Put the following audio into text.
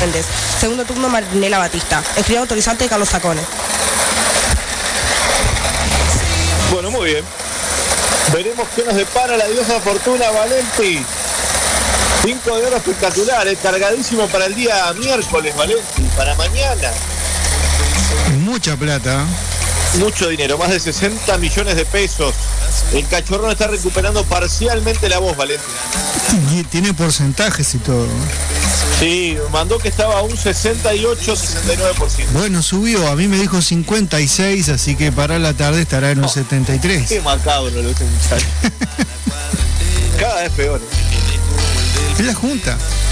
Méndez. Segundo turno, Marinela Batista. Escribano autorizante, Carlos Sacone. Bueno, muy bien. Veremos qué nos depara la diosa Fortuna, Valenti. 5 de oro espectaculares, cargadísimo para el día miércoles, Valenti, para mañana. Mucha plata. Mucho dinero, más de 60 millones de pesos. El cachorrón está recuperando parcialmente la voz, Valenti. Tiene porcentajes y todo. Sí, mandó que estaba a un 68, 69%. Bueno, subió, a mí me dijo 56, así que para la tarde estará en un 73. Qué macabro lo que este muchacho. Cada vez peor. Es la Junta.